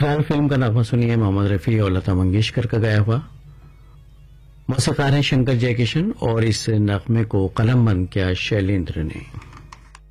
ख्याल फिल्म का नगमा सुनिए मोहम्मद रफी और लता मंगेशकर का गाया हुआ। मौसीकार हैं शंकर जयकिशन और इस नगमे को कलम बंद किया शैलेंद्र ने।